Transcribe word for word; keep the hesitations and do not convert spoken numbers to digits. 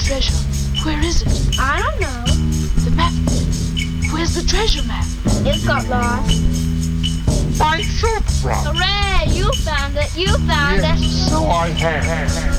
treasure. Where is it? I don't know. The map. Where's the treasure map? It got lost. By surprise. Hooray! You found it. You found Yes, it. so I have.